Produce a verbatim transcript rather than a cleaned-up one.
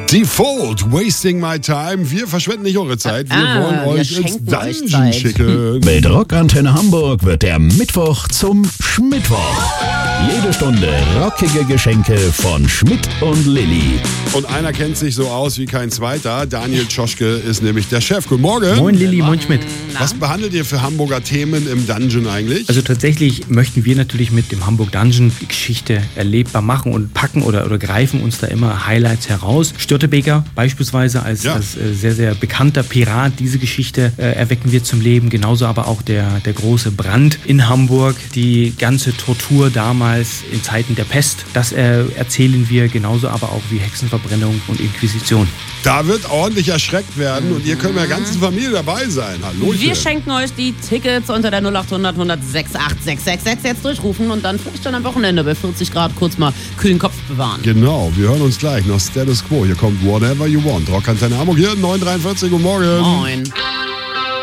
Default, Wasting My Time. Wir verschwenden nicht eure Zeit. Wir ah, wollen wir euch ins schenken euch Dungeon Zeit. schicken. Mit Rockantenne Hamburg wird der Mittwoch zum Schmittwoch. Jede Stunde rockige Geschenke von Schmidt und Lilly. Und einer kennt sich so aus wie kein zweiter. Daniel Tschoschke ist nämlich der Chef. Guten Morgen. Moin Lilly, moin Schmidt. Was behandelt ihr für Hamburger Themen im Dungeon eigentlich? Also tatsächlich möchten wir natürlich mit dem Hamburg Dungeon die Geschichte erlebbar machen und packen oder, oder greifen uns da immer Highlights heraus. Störtebeker beispielsweise als, Ja. als äh, sehr, sehr bekannter Pirat. Diese Geschichte äh, erwecken wir zum Leben. Genauso aber auch der, der große Brand in Hamburg. Die ganze Tortur damals in Zeiten der Pest. Das äh, erzählen wir. Genauso aber auch wie Hexenverbrennung und Inquisition. Da wird ordentlich erschreckt werden und ihr könnt mit der ganzen Familie dabei sein. Hallo. Wir schenken euch die Tickets unter der null acht hundert hundert sechs acht sechs sechs sechs jetzt durchrufen und dann vielleicht dann am Wochenende bei vierzig Grad kurz mal kühlen Kopf bewahren. Genau, wir hören uns gleich nach Status Quo. Hier kommt Whatever You Want. Rockantenne Hamburg hier, neun Uhr dreiundvierzig. Guten Morgen. Moin.